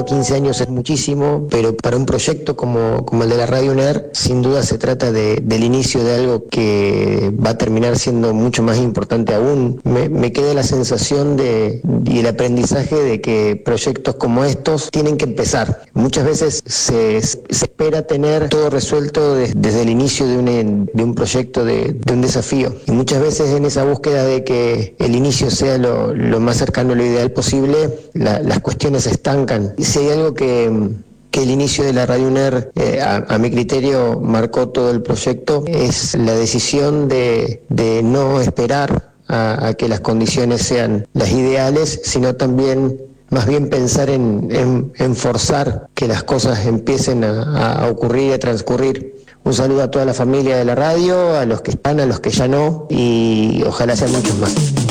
o 15 años es muchísimo, pero para un proyecto como el de la Radio UNER, sin duda se trata del inicio de algo que va a terminar siendo mucho más importante aún. Me queda la sensación y el aprendizaje de que proyectos como estos tienen que empezar. Muchas veces se espera tener todo resuelto desde el inicio de un proyecto, de un desafío. Y muchas veces en esa búsqueda de que el inicio sea lo más cercano a lo ideal posible, las cuestiones se estancan. Y si hay algo que el inicio de la Radio UNER, a mi criterio, marcó todo el proyecto, es la decisión de no esperar a que las condiciones sean las ideales, sino también más bien pensar en forzar que las cosas empiecen a ocurrir y a transcurrir. Un saludo a toda la familia de la radio, a los que están, a los que ya no, y ojalá sean muchos más.